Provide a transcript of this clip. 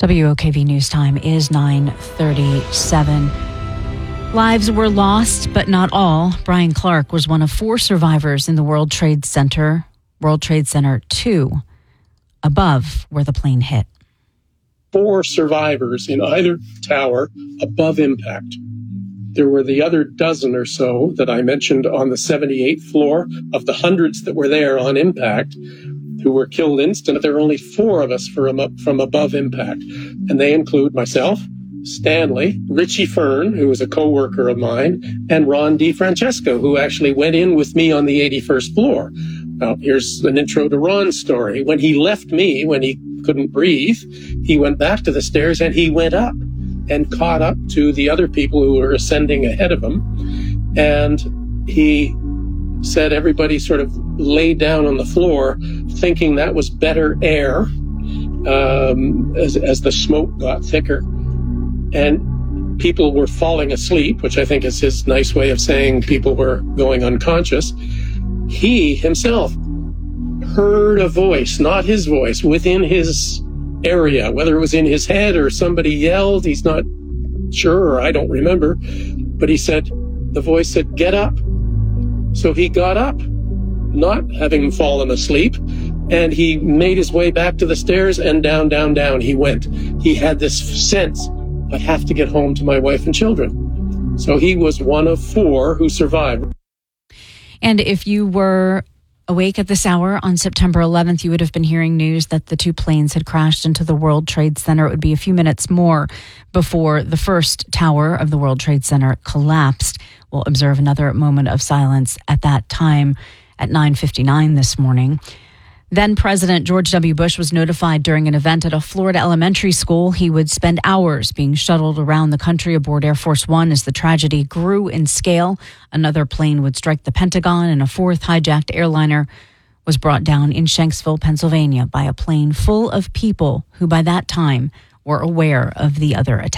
WOKV News Time is 9:37. Lives were lost, but not all. Brian Clark was one of 4 survivors in the World Trade Center 2, above where the plane hit. 4 survivors in either tower above impact. There were the other dozen or so that I mentioned on the 78th floor of the hundreds that were there on impact who were killed instantly. There were only 4 of us from above impact, and they include myself, Stanley, Richie Fern, who was a co-worker of mine, and Ron DiFrancesco, who actually went in with me on the 81st floor. Now, here's an intro to Ron's story. When he left me, when he couldn't breathe, he went back to the stairs and he went up and caught up to the other people who were ascending ahead of him. And he said everybody sort of lay down on the floor thinking that was better air as the smoke got thicker. And people were falling asleep, which I think is his nice way of saying people were going unconscious. He himself heard a voice, not his voice, within his area, whether it was in his head or somebody yelled. He's not sure, or I don't remember. But he said, the voice said, "Get up." So he got up, not having fallen asleep, and he made his way back to the stairs, and down, down, down he went. He had this sense, I have to get home to my wife and children. So he was one of 4 who survived. And if you were awake at this hour on September 11th, you would have been hearing news that the 2 planes had crashed into the World Trade Center. It would be a few minutes more before the first tower of the World Trade Center collapsed. We'll observe another moment of silence at that time at 9:59 this morning. Then President George W. Bush was notified during an event at a Florida elementary school he would spend hours being shuttled around the country aboard Air Force One as the tragedy grew in scale. Another plane would strike the Pentagon, and a 4th hijacked airliner was brought down in Shanksville, Pennsylvania by a plane full of people who by that time were aware of the other attack.